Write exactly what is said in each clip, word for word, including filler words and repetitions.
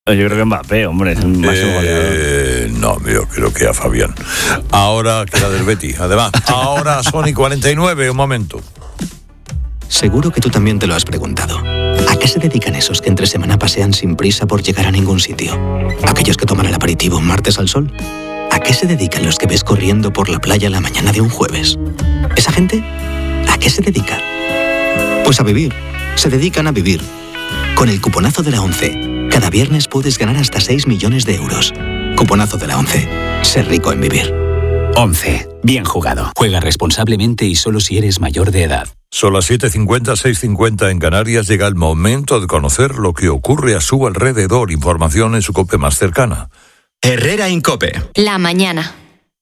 Yo creo que Mbappé, hombre, es el máximo goleador. Eh, no, yo creo que a Fabián. Ahora queda del Betis. Además, ahora Sony cuarenta y nueve, un momento. Seguro que tú también te lo has preguntado. ¿A qué se dedican esos que entre semana pasean sin prisa por llegar a ningún sitio? ¿Aquellos que toman el aperitivo un martes al sol? ¿A qué se dedican los que ves corriendo por la playa la mañana de un jueves? ¿Esa gente? ¿A qué se dedica? Pues a vivir. Se dedican a vivir. Con el cuponazo de la ONCE, cada viernes puedes ganar hasta seis millones de euros. Cuponazo de la ONCE. Ser rico en vivir. ONCE. Bien jugado. Juega responsablemente y solo si eres mayor de edad. Son las siete cincuenta, seis cincuenta en Canarias. Llega el momento de conocer lo que ocurre a su alrededor. Información en su COPE más cercana. Herrera Incope. La mañana.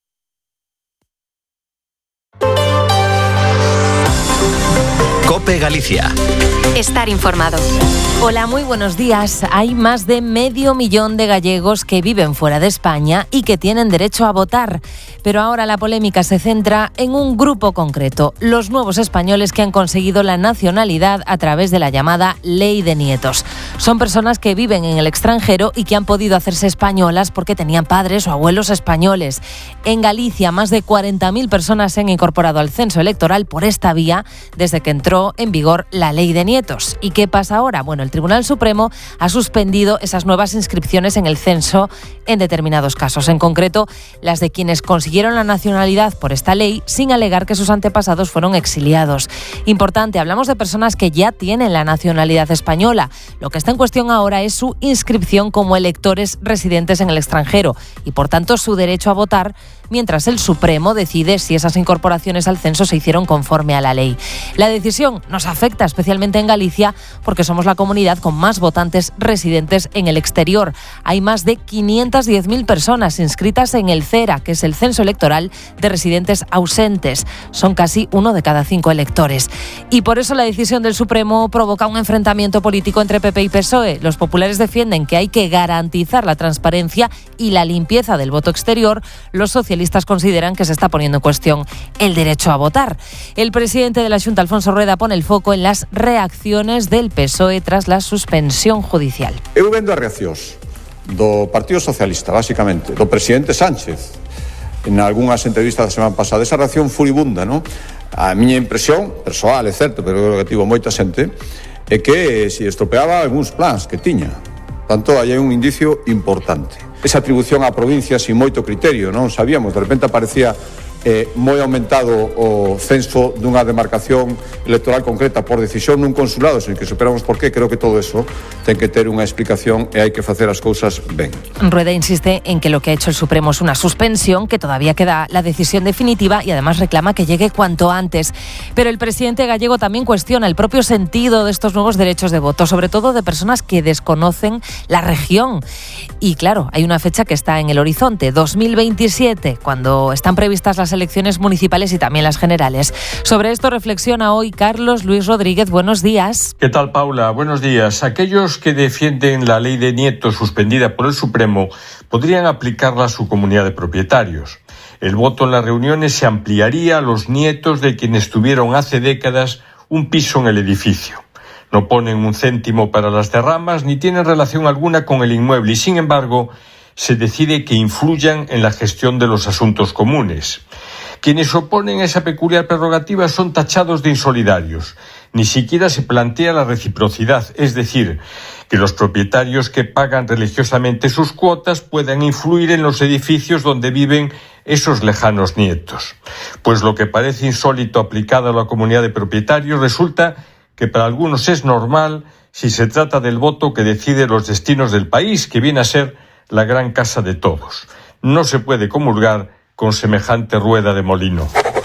COPE Galicia. Estar informado. Hola, muy buenos días. Hay más de medio millón de gallegos que viven fuera de España y que tienen derecho a votar. Pero ahora la polémica se centra en un grupo concreto, los nuevos españoles que han conseguido la nacionalidad a través de la llamada Ley de Nietos. Son personas que viven en el extranjero y que han podido hacerse españolas porque tenían padres o abuelos españoles. En Galicia, más de cuarenta mil personas se han incorporado al censo electoral por esta vía desde que entró en vigor la Ley de Nietos. ¿Y qué pasa ahora? Bueno, el Tribunal Supremo ha suspendido esas nuevas inscripciones en el censo en determinados casos, en concreto las de quienes consiguieron la nacionalidad por esta ley sin alegar que sus antepasados fueron exiliados. Importante, hablamos de personas que ya tienen la nacionalidad española. Lo que está en cuestión ahora es su inscripción como electores residentes en el extranjero y, por tanto, su derecho a votar, mientras el Supremo decide si esas incorporaciones al censo se hicieron conforme a la ley. La decisión nos afecta especialmente en Galicia porque somos la comunidad con más votantes residentes en el exterior. Hay más de quinientas diez mil personas inscritas en el CERA, que es el Censo Electoral de Residentes Ausentes. Son casi uno de cada cinco electores. Y por eso la decisión del Supremo provoca un enfrentamiento político entre P P y P S O E. Los populares defienden que hay que garantizar la transparencia y la limpieza del voto exterior. Los socialistas consideran que se está poniendo en cuestión el derecho a votar. El presidente de la Xunta, Alfonso Rueda, pone el foco en las reacciones del P S O E tras la suspensión judicial. Eu vendo as reaccións do Partido Socialista, basicamente, do presidente Sánchez, en algunhas entrevistas da semana pasada, esa reacción furibunda, non? A miña impresión, persoal, é certo, pero creo que tivo moita xente, é que se estropeaba algúns plans que tiña. Tanto, hai un indicio importante. Esa atribución á provincia sin moito criterio, non sabíamos, de repente aparecía eh, moi aumentado o censo dunha demarcación electoral concreta por decisión nun consulado, sen que superamos por qué. Creo que todo eso ten que ter unha explicación e hai que facer as cousas ben. Rueda insiste en que lo que ha hecho el Supremo es una suspensión, que todavía queda la decisión definitiva y además reclama que llegue cuanto antes. Pero el presidente gallego también cuestiona el propio sentido de estos nuevos derechos de voto, sobre todo de personas que desconocen la región. Y claro, hay una fecha que está en el horizonte, dos mil veintisiete, cuando están previstas las elecciones municipales y también las generales. Sobre esto reflexiona hoy Carlos Luis Rodríguez. Buenos días. ¿Qué tal, Paula? Buenos días. Aquellos que defienden la ley de Nietos suspendida por el Supremo podrían aplicarla a su comunidad de propietarios. El voto en las reuniones se ampliaría a los nietos de quienes tuvieron hace décadas un piso en el edificio. No ponen un céntimo para las derramas ni tienen relación alguna con el inmueble y, sin embargo, se decide que influyan en la gestión de los asuntos comunes. Quienes oponen a esa peculiar prerrogativa son tachados de insolidarios. Ni siquiera se plantea la reciprocidad, es decir, que los propietarios que pagan religiosamente sus cuotas puedan influir en los edificios donde viven esos lejanos nietos. Pues lo que parece insólito aplicado a la comunidad de propietarios resulta que para algunos es normal si se trata del voto que decide los destinos del país, que viene a ser la gran casa de todos. No se puede comulgar con semejante rueda de molino.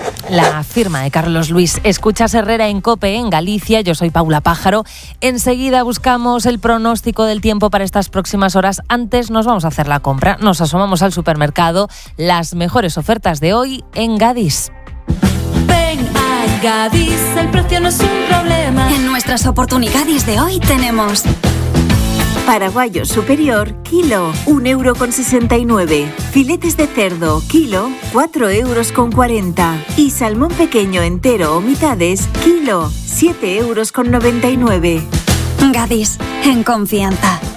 La firma de Carlos Luis. Escuchas Herrera en COPE en Galicia. Yo soy Paula Pájaro. Enseguida buscamos el pronóstico del tiempo para estas próximas horas. Antes nos vamos a hacer la compra. Nos asomamos al supermercado. Las mejores ofertas de hoy en Gadis. Ven a Gadis, el precio no es un problema. En nuestras oportunidades de hoy tenemos paraguayo superior, kilo, un euro con sesenta y nueve. Filetes de cerdo, kilo, cuatro euros con cuarenta. Y salmón pequeño entero o mitades, kilo, siete euros con noventa y nueve. Gadis, en confianza.